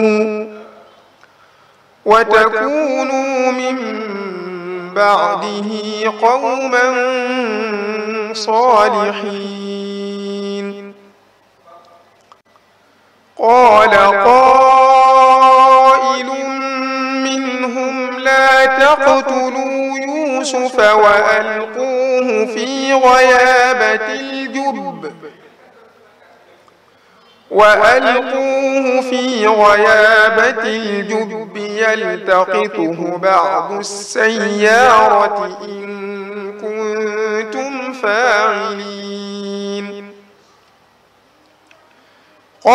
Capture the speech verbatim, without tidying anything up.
وتكونوا من بعده قوما صالحين. قال قائل منهم لا تقتلوا يوسف وألقوه في غيابة الجب وألقوه في غيابة الجب يلتقطه بعض السيارة إن كنتم فاعلين.